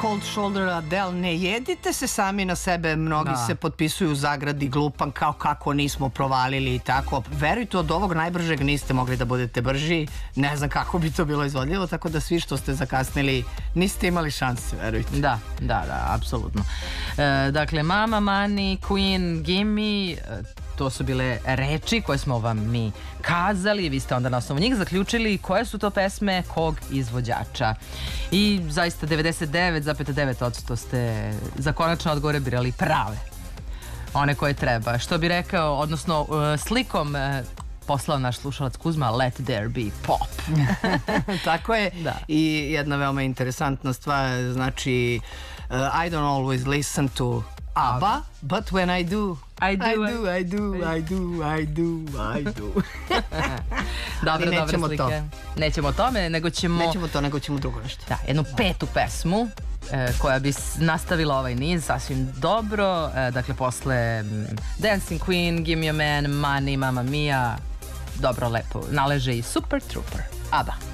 Cold Shoulder, Adele, ne jedite se sami na sebe, mnogi se potpisuju u zagradi glupan kao kako nismo provalili i tako. Verujte, od ovog najbržeg niste mogli da budete brži, ne znam kako bi to bilo izvodljivo, tako da svi što ste zakasnili niste imali šanse, verujte. Da, apsolutno. Dakle, Mama, Money, Queen, Gimme, to su bile reči koje smo vam mi kazali, vi ste onda na osnovu njih zaključili koje su to pesme kog izvođača. I zaista 99,9% ste za konačne odgovore birali prave. One koje treba. Što bi rekao, odnosno slikom poslao naš slušalac Kuzma, let there be pop. Tako je. Da. I jedna veoma interesantna stvar, znači I don't always listen to ABBA, but when I do, I do. Dobre slike. Nećemo o tome, nego ćemo drugo nešto. Da, jednu petu pesmu koja bi nastavila ovaj niz sasvim dobro. Dakle, posle Dancing Queen, Give Me a Man, Money, Mamma Mia, dobro, lepo naleže i Super Trooper, ABBA.